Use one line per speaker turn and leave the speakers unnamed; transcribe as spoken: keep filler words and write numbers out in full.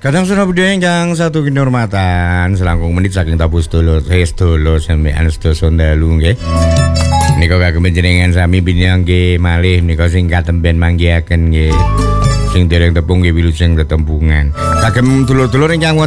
Kadang sunah budaya yang satu kinurmatan selangkung menit saking tabu sedulur sedulur sampeyan sedasa dalu nggih. Nika kagem panjenengan sami binyang nggih malih nika sing katemben manggihaken nggih. Sing dereng tepung nggih wilujeng tetembungan. Kagem dulur-dulur ingkang